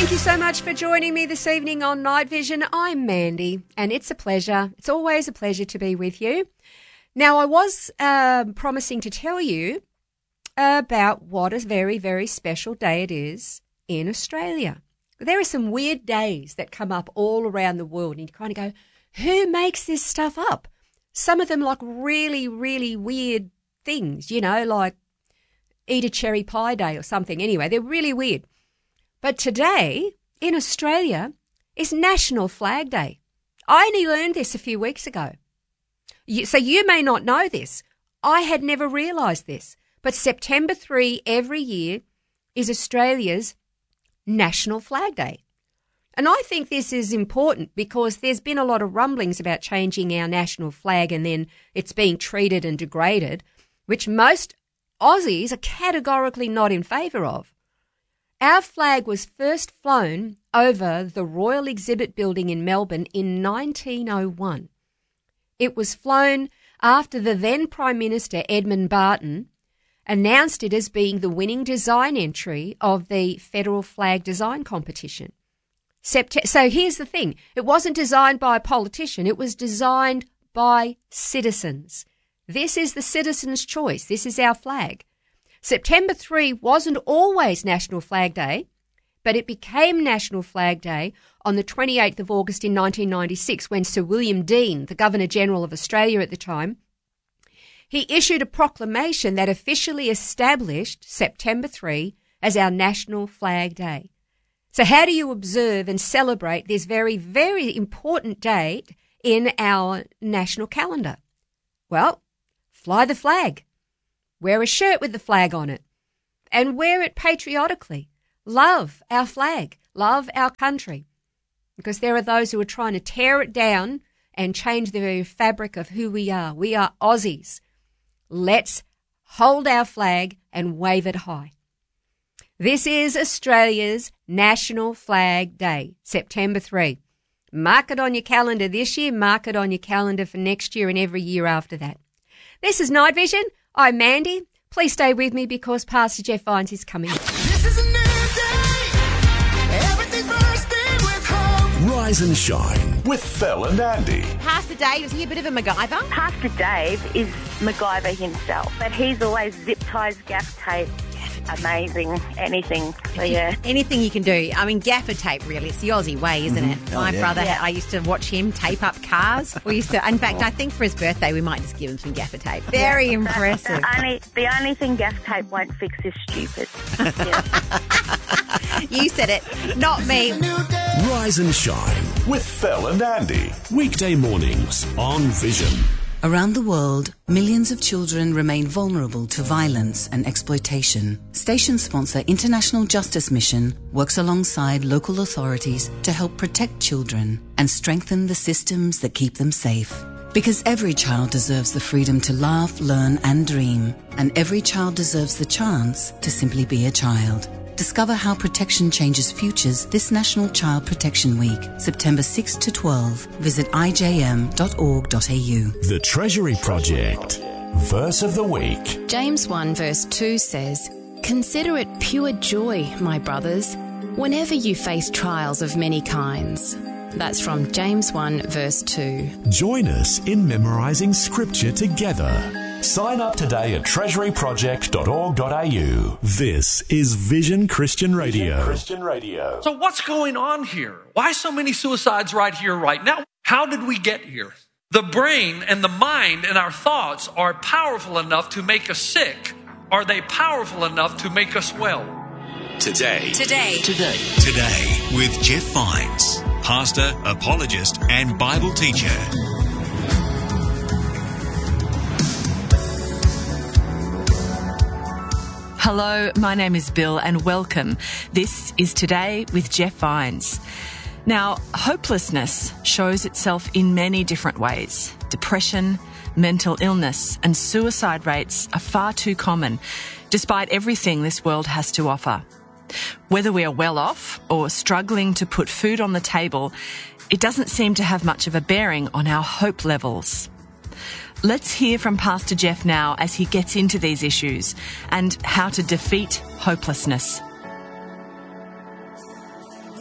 Thank you so much for joining me this evening on Night Vision. I'm Mandy, and it's a pleasure. It's always a pleasure to be with you. Now, I was promising to tell you about what a very, very special day it is in Australia. There are some weird days that come up all around the world, and you kind of go, who makes this stuff up? Some of them like really, really weird things, like eat a cherry pie day or something. Anyway, they're really weird. But today, in Australia, is National Flag Day. I only learned this a few weeks ago. So you may not know this. I had never realised this. But September 3 every year is Australia's National Flag Day. And I think this is important because there's been a lot of rumblings about changing our national flag and then it's being treated and degraded, which most Aussies are categorically not in favour of. Our flag was first flown over the Royal Exhibit Building in Melbourne in 1901. It was flown after the then Prime Minister Edmund Barton announced it as being the winning design entry of the Federal Flag Design Competition. So here's the thing. It wasn't designed by a politician. It was designed by citizens. This is the citizen's choice. This is our flag. September 3 wasn't always National Flag Day, but it became National Flag Day on the 28th of August in 1996 when Sir William Deane, the Governor-General of Australia at the time, he issued a proclamation that officially established September 3 as our National Flag Day. So how do you observe and celebrate this very, very important date in our national calendar? Well, fly the flag. Wear a shirt with the flag on it. And wear it patriotically. Love our flag. Love our country. Because there are those who are trying to tear it down and change the very fabric of who we are. We are Aussies. Let's hold our flag and wave it high. This is Australia's National Flag Day, September 3. Mark it on your calendar this year, mark it on your calendar for next year and every year after that. This is Night Vision. I'm Mandy. Please stay with me because Pastor Jeff Vines is coming. This is a new day. Everything bursting with hope. Rise and shine with Phil and Andy. Pastor Dave, is he a bit of a MacGyver? Pastor Dave is MacGyver himself, but he's always zip ties, gaff tape. Amazing. Anything. So, yeah. Anything you can do. I mean, gaffer tape, really. It's the Aussie way, isn't it? My brother, I used to watch him tape up cars. In fact, I think for his birthday, we might just give him some gaffer tape. Very impressive. The only thing gaff tape won't fix is stupid. Yeah. You said it, not me. Rise and shine with Phil and Andy. Weekday mornings on Vision. Around the world, millions of children remain vulnerable to violence and exploitation. Station sponsor International Justice Mission works alongside local authorities to help protect children and strengthen the systems that keep them safe. Because every child deserves the freedom to laugh, learn and dream, and every child deserves the chance to simply be a child. Discover how protection changes futures this National Child Protection Week, September 6 to 12. Visit ijm.org.au. The Treasury Project. Verse of the week. James 1 verse 2 says, "Consider it pure joy, my brothers, whenever you face trials of many kinds." That's from James 1 verse 2. Join us in memorising scripture together. Sign up today at treasuryproject.org.au. This is Vision Christian Radio. So what's going on here? Why so many suicides right here, right now? How did we get here? The brain and the mind and our thoughts are powerful enough to make us sick. Are they powerful enough to make us well? Today with Jeff Vines, pastor, apologist, and Bible teacher. Hello, my name is Bill and welcome. This is Today with Jeff Vines. Now, hopelessness shows itself in many different ways. Depression, mental illness and suicide rates are far too common, despite everything this world has to offer. Whether we are well off or struggling to put food on the table, it doesn't seem to have much of a bearing on our hope levels. Let's hear from Pastor Jeff now as he gets into these issues and how to defeat hopelessness.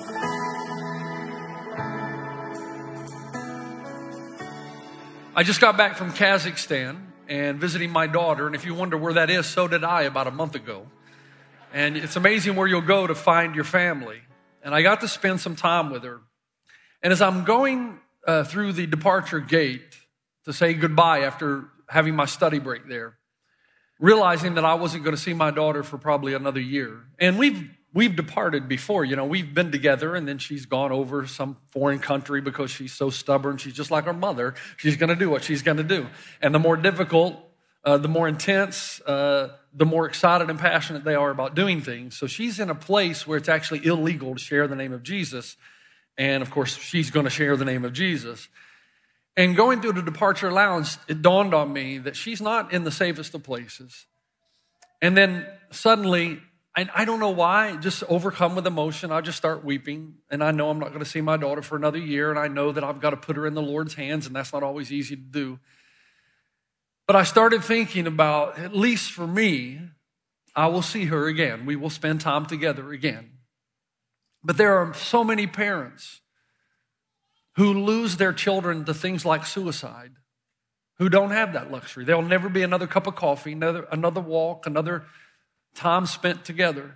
I just got back from Kazakhstan and visiting my daughter. And if you wonder where that is, so did I about a month ago. And it's amazing where you'll go to find your family. And I got to spend some time with her. And as I'm going through the departure gate to say goodbye after having my study break there, realizing that I wasn't going to see my daughter for probably another year. And we've departed before. You know, we've been together, and then she's gone over some foreign country because she's so stubborn. She's just like her mother. She's going to do what she's going to do. And the more difficult, the more intense, the more excited and passionate they are about doing things. So she's in a place where it's actually illegal to share the name of Jesus. And, of course, she's going to share the name of Jesus. And going through the departure lounge, it dawned on me that she's not in the safest of places. And then suddenly, I don't know why, just overcome with emotion, I just start weeping. And I know I'm not going to see my daughter for another year. And I know that I've got to put her in the Lord's hands, and that's not always easy to do. But I started thinking about, at least for me, I will see her again. We will spend time together again. But there are so many parents who lose their children to things like suicide, who don't have that luxury. There'll never be another cup of coffee, another walk, another time spent together.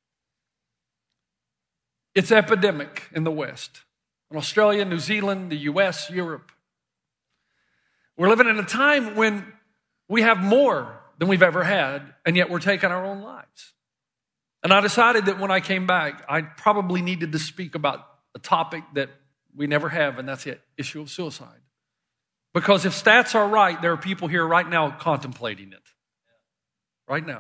It's epidemic in the West, in Australia, New Zealand, the US, Europe. We're living in a time when we have more than we've ever had, and yet we're taking our own lives. And I decided that when I came back, I probably needed to speak about a topic that we never have, and that's the issue of suicide. Because if stats are right, there are people here right now contemplating it. Right now.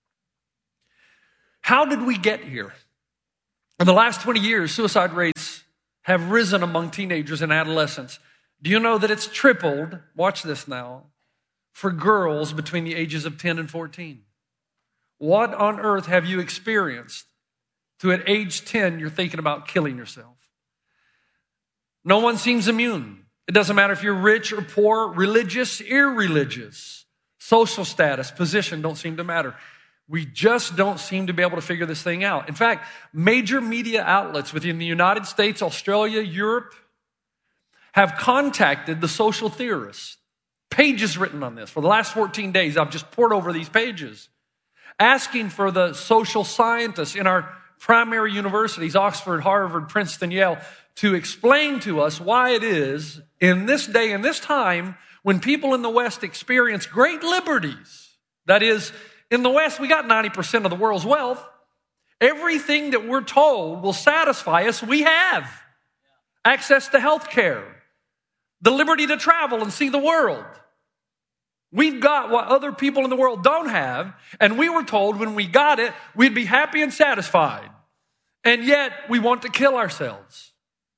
How did we get here? In the last 20 years, suicide rates have risen among teenagers and adolescents. Do you know that it's tripled, watch this now, for girls between the ages of 10 and 14? What on earth have you experienced to at age 10 you're thinking about killing yourself? No one seems immune. It doesn't matter if you're rich or poor, religious, irreligious, social status, position don't seem to matter. We just don't seem to be able to figure this thing out. In fact, major media outlets within the United States, Australia, Europe have contacted the social theorists. Pages written on this. For the last 14 days, I've just poured over these pages, asking for the social scientists in our primary universities, Oxford, Harvard, Princeton, Yale, to explain to us why it is in this day and this time when people in the West experience great liberties. That is, in the West, we got 90% of the world's wealth. Everything that we're told will satisfy us, we have. Access to health care, the liberty to travel and see the world. We've got what other people in the world don't have, and we were told when we got it, we'd be happy and satisfied. And yet, we want to kill ourselves.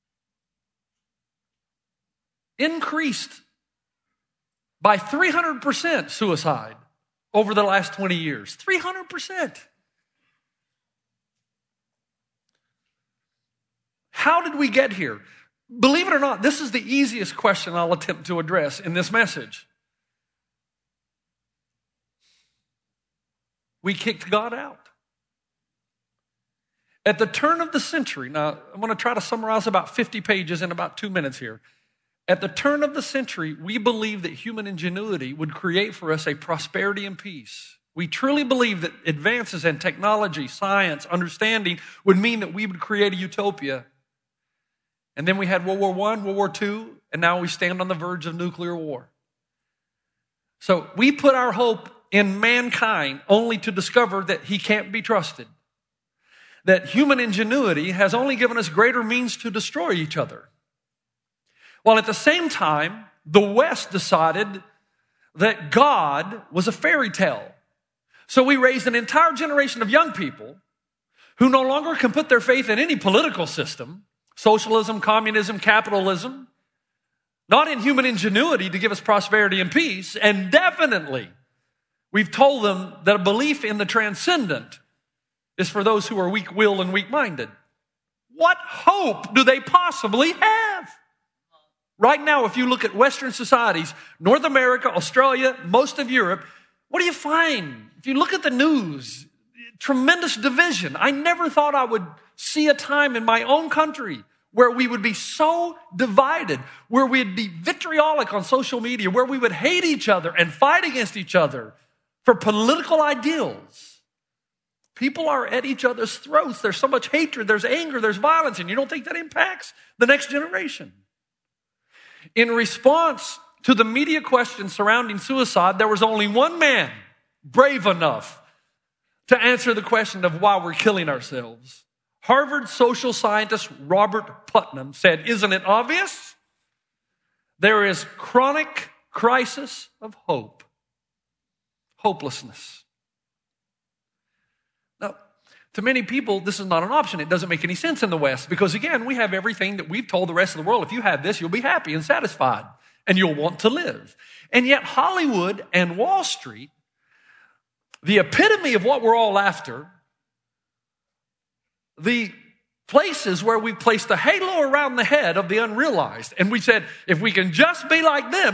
Increased by 300% suicide over the last 20 years. 300%. How did we get here? Believe it or not, this is the easiest question I'll attempt to address in this message. We kicked God out. At the turn of the century, now I'm going to try to summarize about 50 pages in about 2 minutes here. At the turn of the century, we believed that human ingenuity would create for us a prosperity and peace. We truly believed that advances in technology, science, understanding would mean that we would create a utopia. And then we had World War I, World War II, and now we stand on the verge of nuclear war. So we put our hope in mankind only to discover that he can't be trusted. That human ingenuity has only given us greater means to destroy each other. While at the same time, the West decided that God was a fairy tale. So we raised an entire generation of young people who no longer can put their faith in any political system, socialism, communism, capitalism, not in human ingenuity to give us prosperity and peace, and definitely we've told them that a belief in the transcendent is for those who are weak-willed and weak-minded. What hope do they possibly have? Right now, if you look at Western societies, North America, Australia, most of Europe, what do you find? If you look at the news, tremendous division. I never thought I would see a time in my own country where we would be so divided, where we'd be vitriolic on social media, where we would hate each other and fight against each other for political ideals. People are at each other's throats. There's so much hatred, there's anger, there's violence, and you don't think that impacts the next generation. In response to the media questions surrounding suicide, there was only one man brave enough to answer the question of why we're killing ourselves. Harvard social scientist Robert Putnam said, "Isn't it obvious? There is chronic crisis of hope." Hopelessness. Now, to many people, this is not an option. It doesn't make any sense in the West because, again, we have everything that we've told the rest of the world. If you have this, you'll be happy and satisfied, and you'll want to live. And yet Hollywood and Wall Street, the epitome of what we're all after, the places where we placed a halo around the head of the unrealized. And we said, if we can just be like them,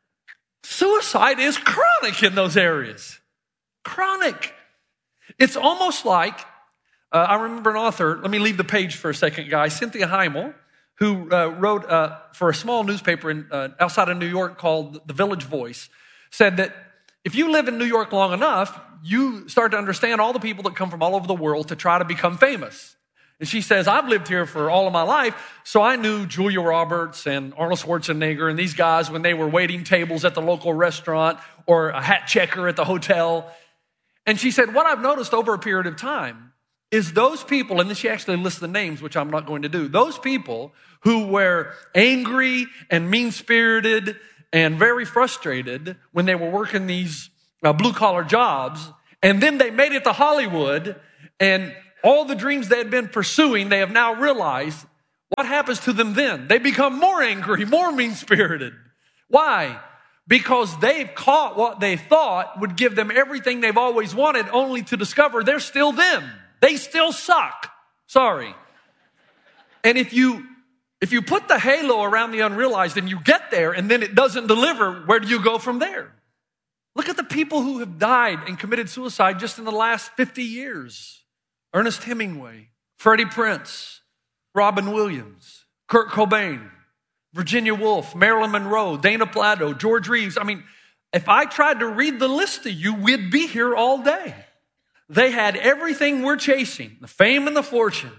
suicide is chronic in those areas. Chronic. It's almost like, I remember an author, let me leave the page for a second, guys, Cynthia Heimel, who wrote for a small newspaper outside of New York called The Village Voice, said that if you live in New York long enough, you start to understand all the people that come from all over the world to try to become famous. And she says, I've lived here for all of my life, so I knew Julia Roberts and Arnold Schwarzenegger and these guys when they were waiting tables at the local restaurant or a hat checker at the hotel. And she said, what I've noticed over a period of time is those people, and then she actually lists the names, which I'm not going to do, those people who were angry and mean-spirited and very frustrated when they were working these blue-collar jobs, and then they made it to Hollywood, and all the dreams they had been pursuing, they have now realized, what happens to them then? They become more angry, more mean-spirited. Why? Because they've caught what they thought would give them everything they've always wanted, only to discover they're still them. They still suck. Sorry. And if you put the halo around the unrealized and you get there and then it doesn't deliver, where do you go from there? Look at the people who have died and committed suicide just in the last 50 years. Ernest Hemingway, Freddie Prinze, Robin Williams, Kurt Cobain, Virginia Woolf, Marilyn Monroe, Dana Plato, George Reeves. I mean, if I tried to read the list to you, we'd be here all day. They had everything we're chasing, the fame and the fortune.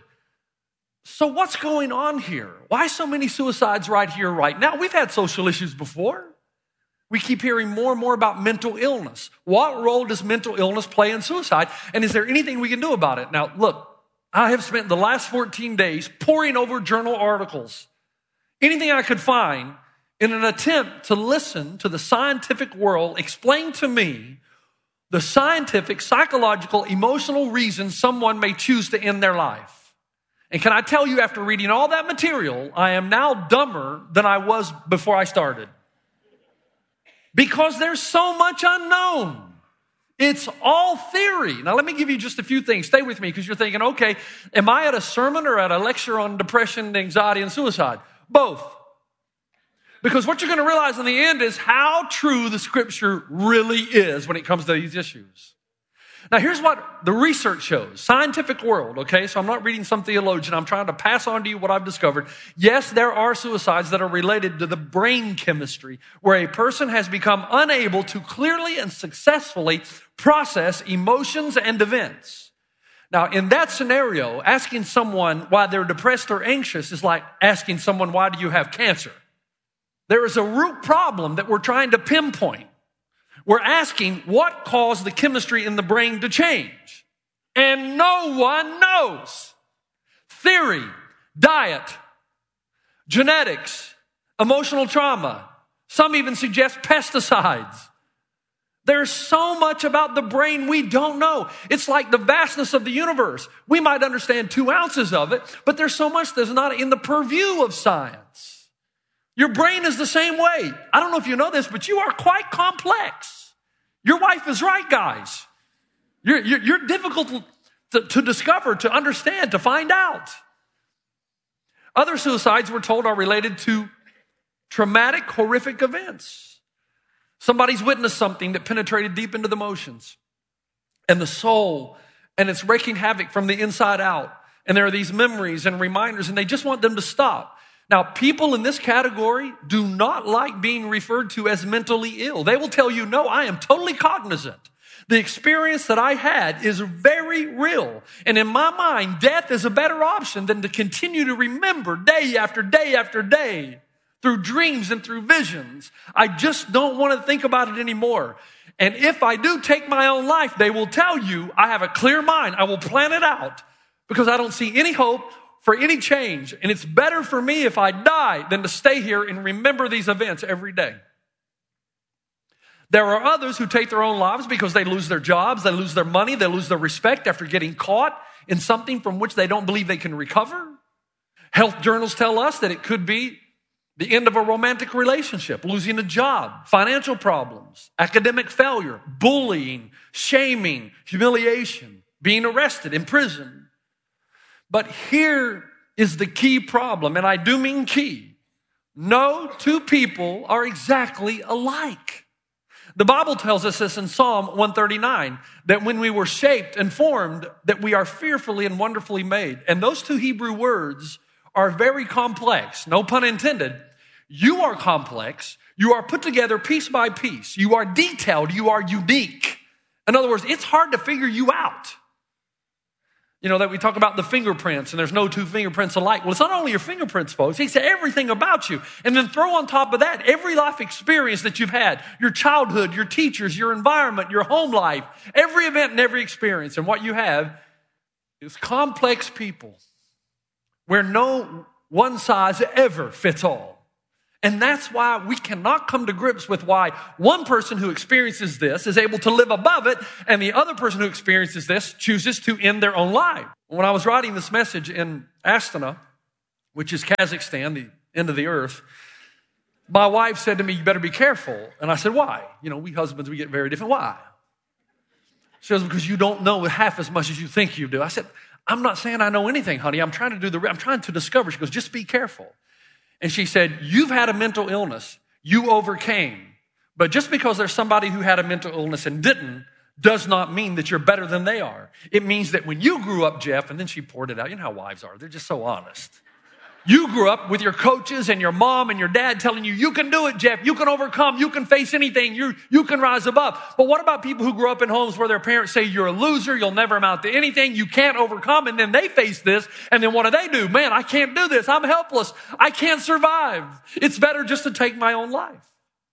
So what's going on here? Why so many suicides right here, right now? We've had social issues before. We keep hearing more and more about mental illness. What role does mental illness play in suicide? And is there anything we can do about it? Now, look, I have spent the last 14 days poring over journal articles, anything I could find, in an attempt to listen to the scientific world explain to me the scientific, psychological, emotional reasons someone may choose to end their life. And can I tell you, after reading all that material, I am now dumber than I was before I started. Because there's so much unknown. It's all theory. Now, let me give you just a few things. Stay with me because you're thinking, okay, am I at a sermon or at a lecture on depression, anxiety, and suicide? Both. Because what you're going to realize in the end is how true the scripture really is when it comes to these issues. Now, here's what the research shows. Scientific world, okay? So I'm not reading some theologian. I'm trying to pass on to you what I've discovered. Yes, there are suicides that are related to the brain chemistry, where a person has become unable to clearly and successfully process emotions and events. Now, in that scenario, asking someone why they're depressed or anxious is like asking someone, why do you have cancer? There is a root problem that we're trying to pinpoint. We're asking what caused the chemistry in the brain to change. And no one knows. Theory, diet, genetics, emotional trauma. Some even suggest pesticides. There's so much about the brain we don't know. It's like the vastness of the universe. We might understand 2 ounces of it, but there's so much that's not in the purview of science. Your brain is the same way. I don't know if you know this, but you are quite complex. Your wife is right, guys. You're difficult to discover, to understand, to find out. Other suicides, we're told, are related to traumatic, horrific events. Somebody's witnessed something that penetrated deep into the emotions and the soul, and it's wreaking havoc from the inside out. And there are these memories and reminders, and they just want them to stop. Now, people in this category do not like being referred to as mentally ill. They will tell you, no, I am totally cognizant. The experience that I had is very real. And in my mind, death is a better option than to continue to remember day after day after day through dreams and through visions. I just don't want to think about it anymore. And if I do take my own life, they will tell you I have a clear mind. I will plan it out because I don't see any hope for any change. And it's better for me if I die than to stay here and remember these events every day. There are others who take their own lives because they lose their jobs, they lose their money, they lose their respect after getting caught in something from which they don't believe they can recover. Health journals tell us that it could be the end of a romantic relationship, losing a job, financial problems, academic failure, bullying, shaming, humiliation, being arrested, imprisoned. But here is the key problem, and I do mean key. No two people are exactly alike. The Bible tells us this in Psalm 139, that when we were shaped and formed, that we are fearfully and wonderfully made. And those two Hebrew words are very complex, no pun intended. You are complex. You are put together piece by piece. You are detailed. You are unique. In other words, it's hard to figure you out. You know, that we talk about the fingerprints and there's no two fingerprints alike. Well, it's not only your fingerprints, folks. He said everything about you. And then throw on top of that every life experience that you've had, your childhood, your teachers, your environment, your home life, every event and every experience. And what you have is complex people where no one size ever fits all. And that's why we cannot come to grips with why one person who experiences this is able to live above it and the other person who experiences this chooses to end their own life. When I was writing this message in Astana, which is Kazakhstan, the end of the earth, my wife said to me, you better be careful. And I said, why? You know, we husbands, we get very different. Why? She says, because you don't know half as much as you think you do. I said, I'm not saying I know anything, honey. I'm trying to discover. She goes, just be careful. And she said, you've had a mental illness. You overcame. But just because there's somebody who had a mental illness and didn't, does not mean that you're better than they are. It means that when you grew up, Jeff, and then she poured it out. You know how wives are. They're just so honest. You grew up with your coaches and your mom and your dad telling you, you can do it, Jeff. You can overcome. You can face anything. You can rise above. But what about people who grew up in homes where their parents say you're a loser, you'll never amount to anything, you can't overcome, and then they face this, and then what do? Man, I can't do this. I'm helpless. I can't survive. It's better just to take my own life.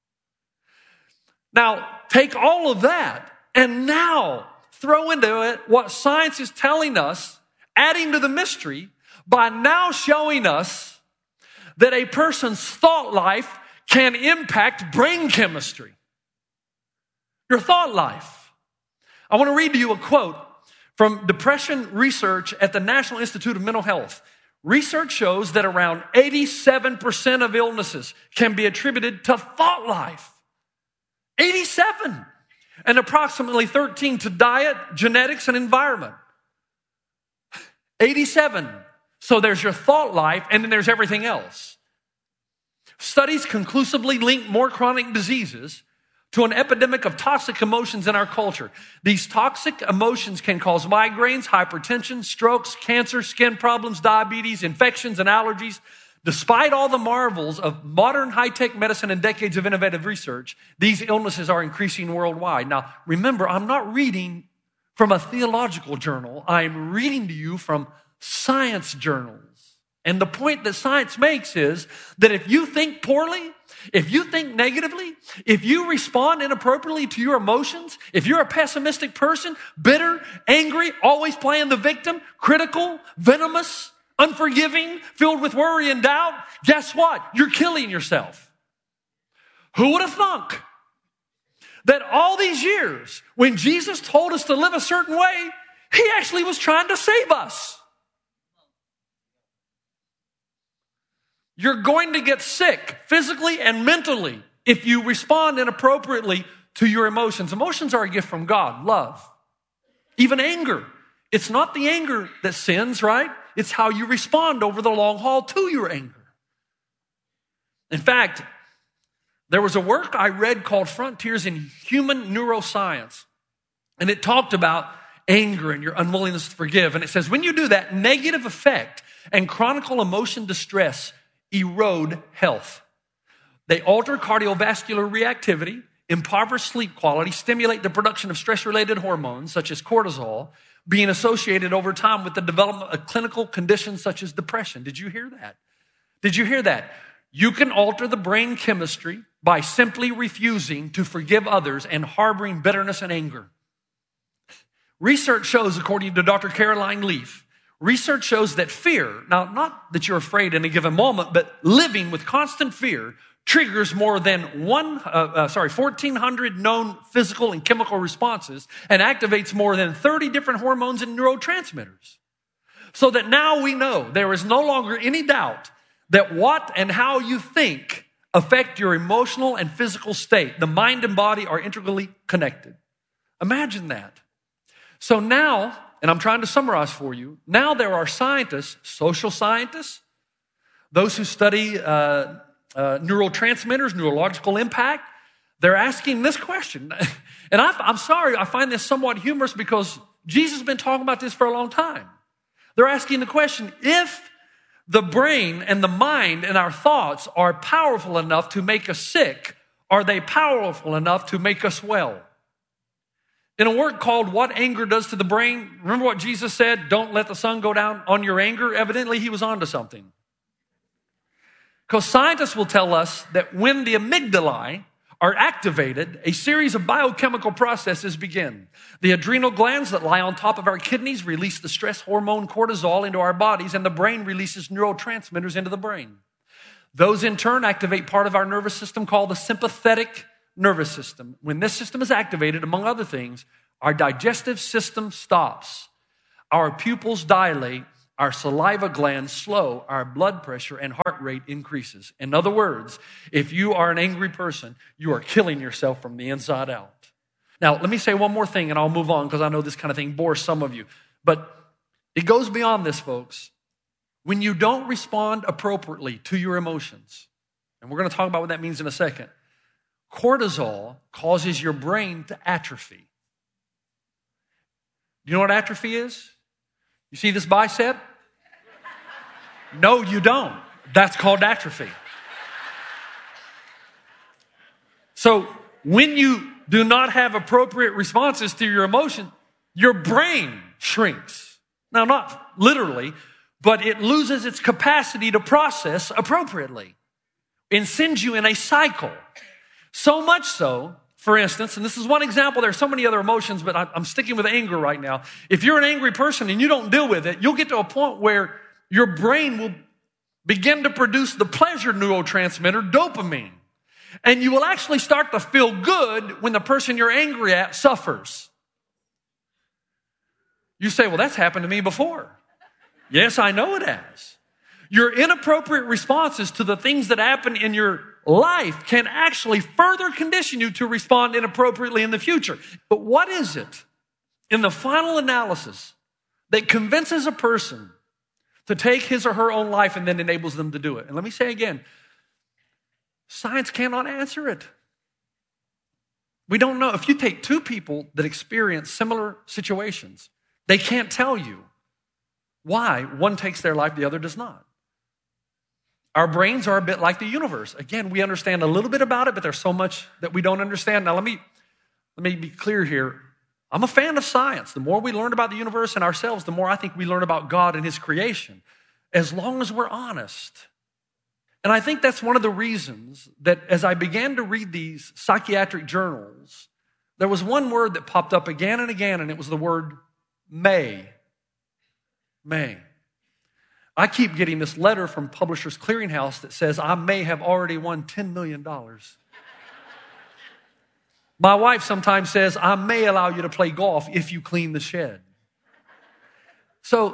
Now, take all of that and now throw into it what science is telling us, adding to the mystery, by now showing us that a person's thought life can impact brain chemistry. Your thought life. I want to read to you a quote from depression research at the National Institute of Mental Health. Research shows that around 87% of illnesses can be attributed to thought life. 87. And approximately 13 to diet, genetics, and environment. 87. So there's your thought life, and then there's everything else. Studies conclusively link more chronic diseases to an epidemic of toxic emotions in our culture. These toxic emotions can cause migraines, hypertension, strokes, cancer, skin problems, diabetes, infections, and allergies. Despite all the marvels of modern high-tech medicine and decades of innovative research, these illnesses are increasing worldwide. Now, remember, I'm not reading from a theological journal. I'm reading to you from science journals. And the point that science makes is that if you think poorly, if you think negatively, if you respond inappropriately to your emotions, if you're a pessimistic person, bitter, angry, always playing the victim, critical, venomous, unforgiving, filled with worry and doubt, guess what? You're killing yourself. Who would have thunk that all these years, when Jesus told us to live a certain way, he actually was trying to save us? You're going to get sick physically and mentally if you respond inappropriately to your emotions. Emotions are a gift from God, love. Even anger. It's not the anger that sins, right? It's how you respond over the long haul to your anger. In fact, there was a work I read called Frontiers in Human Neuroscience, and it talked about anger and your unwillingness to forgive. And it says, when you do that, negative affect and chronic emotion distress erode health. They alter cardiovascular reactivity, impoverish sleep quality, stimulate the production of stress-related hormones such as cortisol, being associated over time with the development of clinical conditions such as depression. Did you hear that? Did you hear that? You can alter the brain chemistry by simply refusing to forgive others and harboring bitterness and anger. Research shows, according to Dr. Caroline Leaf, research shows that fear, now not that you're afraid in a given moment, but living with constant fear triggers more than 1,400 known physical and chemical responses and activates more than 30 different hormones and neurotransmitters. So that now we know there is no longer any doubt that what and how you think affect your emotional and physical state. The mind and body are integrally connected. Imagine that. So now, and I'm trying to summarize for you, now there are scientists, social scientists, those who study neurotransmitters, neurological impact. They're asking this question. And I'm sorry, I find this somewhat humorous because Jesus has been talking about this for a long time. They're asking the question, if the brain and the mind and our thoughts are powerful enough to make us sick, are they powerful enough to make us well? In a work called What Anger Does to the Brain, remember what Jesus said? Don't let the sun go down on your anger. Evidently, he was onto something. Because scientists will tell us that when the amygdalae are activated, a series of biochemical processes begin. The adrenal glands that lie on top of our kidneys release the stress hormone cortisol into our bodies, and the brain releases neurotransmitters into the brain. Those in turn activate part of our nervous system called the sympathetic nervous system. When this system is activated, among other things, our digestive system stops. Our pupils dilate, our saliva glands slow, our blood pressure and heart rate increases. In other words, if you are an angry person, you are killing yourself from the inside out. Now, let me say one more thing and I'll move on because I know this kind of thing bores some of you. But it goes beyond this, folks. When you don't respond appropriately to your emotions, and we're going to talk about what that means in a second, cortisol causes your brain to atrophy. You know what atrophy is? You see this bicep? No, you don't. That's called atrophy. So when you do not have appropriate responses to your emotion, your brain shrinks. Now, not literally, but it loses its capacity to process appropriately and sends you in a cycle. So much so, for instance, and this is one example, there are so many other emotions, but I'm sticking with anger right now. If you're an angry person and you don't deal with it, you'll get to a point where your brain will begin to produce the pleasure neurotransmitter, dopamine. And you will actually start to feel good when the person you're angry at suffers. You say, well, that's happened to me before. Yes, I know it has. Your inappropriate responses to the things that happen in your life can actually further condition you to respond inappropriately in the future. But what is it in the final analysis that convinces a person to take his or her own life and then enables them to do it? And let me say again, science cannot answer it. We don't know. If you take two people that experience similar situations, they can't tell you why one takes their life, the other does not. Our brains are a bit like the universe. Again, we understand a little bit about it, but there's so much that we don't understand. Now, let me be clear here. I'm a fan of science. The more we learn about the universe and ourselves, the more I think we learn about God and his creation, as long as we're honest. And I think that's one of the reasons that as I began to read these psychiatric journals, there was one word that popped up again and again, and it was the word may. May. I keep getting this letter from Publishers Clearinghouse that says I may have already won $10 million. My wife sometimes says I may allow you to play golf if you clean the shed. So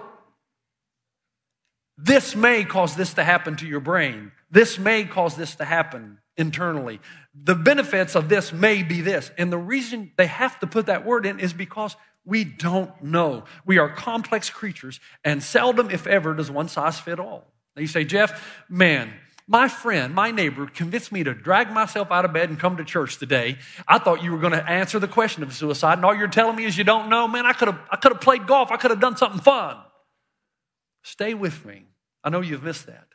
this may cause this to happen to your brain. This may cause this to happen internally. The benefits of this may be this. And the reason they have to put that word in is because we don't know. We are complex creatures, and seldom, if ever, does one size fit all. Now you say, Jeff, man, My friend, my neighbor, convinced me to drag myself out of bed and come to church today. I thought you were going to answer the question of suicide, and all you're telling me is you don't know. Man, I could have played golf. I could have done something fun. Stay with me. I know you've missed that.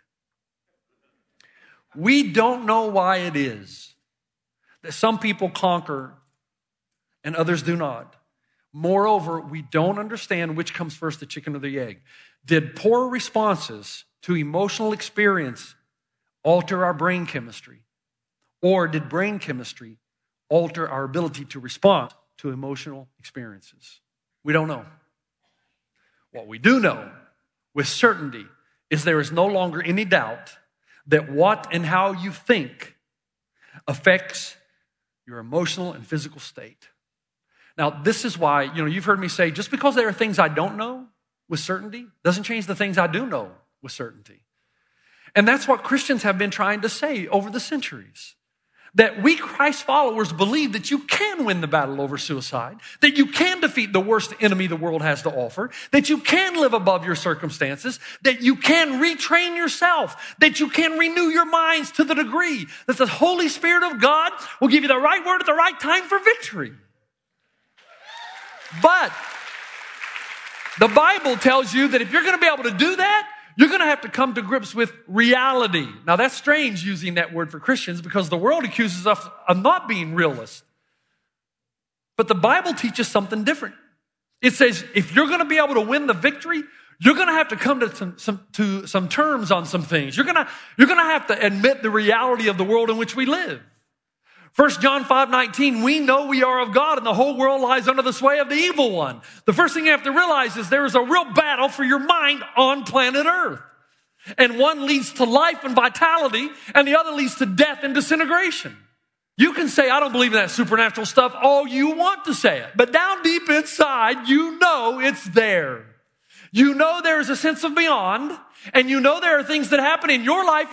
We don't know why it is that some people conquer and others do not. Moreover, we don't understand which comes first, the chicken or the egg. Did poor responses to emotional experience alter our brain chemistry? Or did brain chemistry alter our ability to respond to emotional experiences? We don't know. What we do know with certainty is there is no longer any doubt that what and how you think affects your emotional and physical state. Now, this is why, you've heard me say, just because there are things I don't know with certainty doesn't change the things I do know with certainty. And that's what Christians have been trying to say over the centuries. That we Christ followers believe that you can win the battle over suicide, that you can defeat the worst enemy the world has to offer, that you can live above your circumstances, that you can retrain yourself, that you can renew your minds to the degree that the Holy Spirit of God will give you the right word at the right time for victory. But the Bible tells you that if you're going to be able to do that, you're going to have to come to grips with reality. Now, that's strange using that word for Christians because the world accuses us of not being realists. But the Bible teaches something different. It says if you're going to be able to win the victory, you're going to have to come to some terms on some things. You're going to have to admit the reality of the world in which we live. 1 John 5:19, we know we are of God and the whole world lies under the sway of the evil one. The first thing you have to realize is there is a real battle for your mind on planet Earth. And one leads to life and vitality and the other leads to death and disintegration. You can say, I don't believe in that supernatural stuff all you want to say it. But down deep inside, you know it's there. You know there is a sense of beyond, and you know there are things that happen in your life